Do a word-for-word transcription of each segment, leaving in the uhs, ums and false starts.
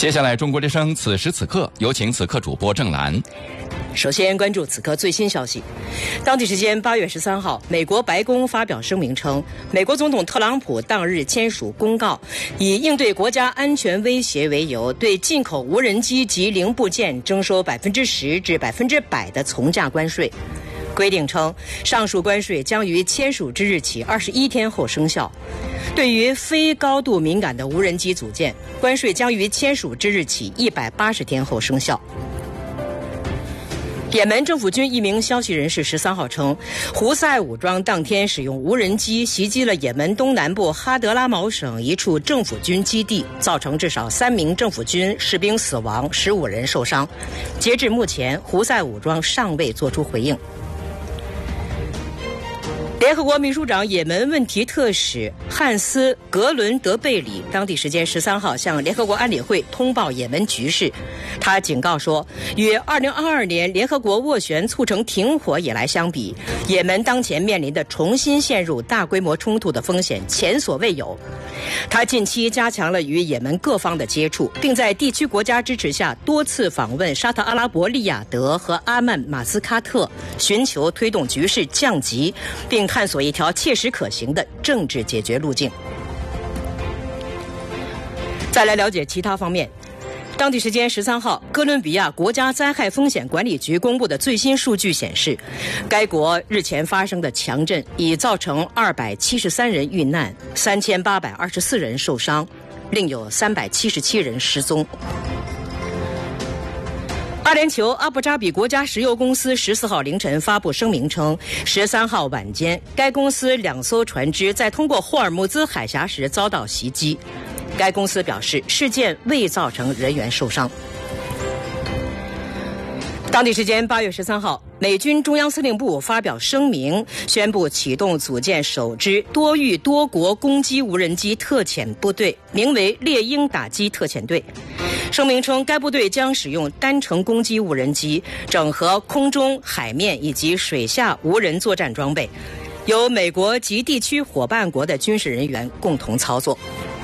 接下来，中国之声此时此刻，有请此刻主播郑兰。 首先关注此刻最新消息。当地时间八月十三号，美国白宫发表声明称，美国总统特朗普当日签署公告，以应对国家安全威胁为由，对进口无人机及零部件征收百分之十至百分之百的从价关税。规定称，上述关税将于签署之日起二十一天后生效。对于非高度敏感的无人机组件，关税将于签署之日起一百八十天后生效。也门政府军一名消息人士十三号称，胡塞武装当天使用无人机袭击了也门东南部哈德拉茅省一处政府军基地，造成至少三名政府军士兵死亡，十五人受伤。截至目前，胡塞武装尚未作出回应。联合国秘书长也门问题特使汉斯·格伦德贝里当地时间十三号向联合国安理会通报也门局势。他警告说，与二零二二年联合国斡旋促成停火以来相比，也门当前面临的重新陷入大规模冲突的风险前所未有。他近期加强了与也门各方的接触，并在地区国家支持下多次访问沙特阿拉伯利雅得和阿曼马斯喀特，寻求推动局势降级，并探索一条切实可行的政治解决路径。再来了解其他方面。当地时间十三号，哥伦比亚国家灾害风险管理局公布的最新数据显示，该国日前发生的强震已造成二百七十三人遇难，三千八百二十四人受伤，另有三百七十七人失踪。阿联酋阿布扎比国家石油公司十四号凌晨发布声明称，十三号晚间，该公司两艘船只在通过霍尔木兹海峡时遭到袭击。该公司表示，事件未造成人员受伤。当地时间八月十三号，美军中央司令部发表声明，宣布启动组建首支多域多国攻击无人机特遣部队，名为猎鹰打击特遣队。声明称，该部队将使用单程攻击无人机，整合空中、海面以及水下无人作战装备，由美国及地区伙伴国的军事人员共同操作。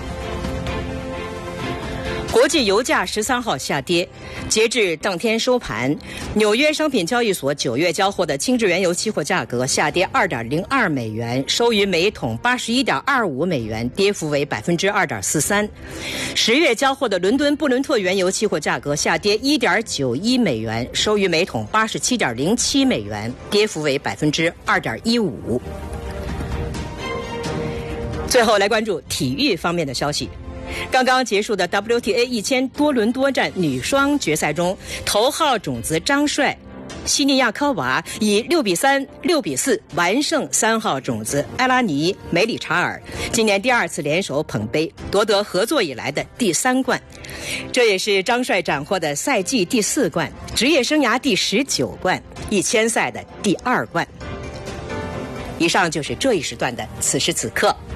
国际油价十三号下跌，截至当天收盘，纽约商品交易所九月交货的轻质原油期货价格下跌二点零二美元，收于每桶八十一点二五美元，跌幅为百分之二点四三。十月交货的伦敦布伦特原油期货价格下跌一点九一美元，收于每桶八十七点零七美元，跌幅为百分之二点一五。最后来关注体育方面的消息。刚刚结束的 W T A 一千多伦多站女双决赛中，头号种子张帅、西尼亚科娃以六比三、六比四完胜三号种子埃拉尼、梅里查尔，今年第二次联手捧杯，夺得合作以来的第三冠。这也是张帅斩获的赛季第四冠，职业生涯第十九冠，一千赛的第二冠。以上就是这一时段的此时此刻。